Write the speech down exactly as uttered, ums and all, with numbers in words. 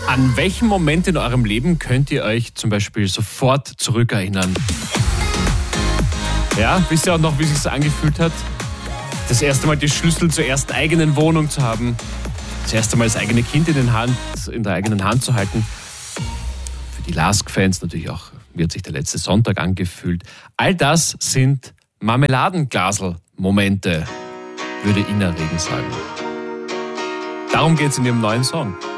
An welchen Moment in eurem Leben könnt ihr euch zum Beispiel sofort zurückerinnern? Ja, wisst ihr auch noch, wie es sich angefühlt hat? Das erste Mal die Schlüssel zur ersten eigenen Wohnung zu haben. Das erste Mal das eigene Kind in, den Hand, in der eigenen Hand zu halten. Für die Lask-Fans natürlich auch, wie hat sich der letzte Sonntag angefühlt. All das sind Marmeladenglasel-Momente, würde Ina Regen sagen. Darum geht es in ihrem neuen Song.